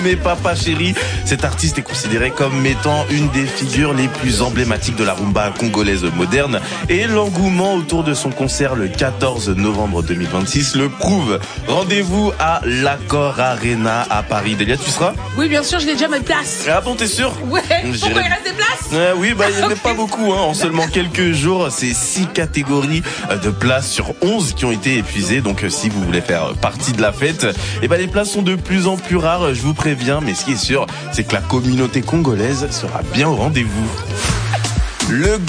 Mais Papa Chéri, cet artiste est considéré comme étant une des figures les plus emblématiques de la rumba congolaise moderne et l'engouement autour de son concert le 14 novembre 2026 le prouve. Rendez-vous à l'Accor Arena à Paris. Delia, tu seras? Oui, bien sûr, j'ai déjà ma place. Ah bon, t'es sûr? Ouais, pourquoi il reste des places? Oui, il n'y en a pas beaucoup, en seulement quelques jours. C'est 6 catégories de places sur 11 qui ont été épuisées. Donc si vous voulez faire partie de la fête, les places sont de plus en plus rares, je vous préviens. Mais ce qui est sûr, c'est que la communauté congolaise sera bien au rendez-vous. Le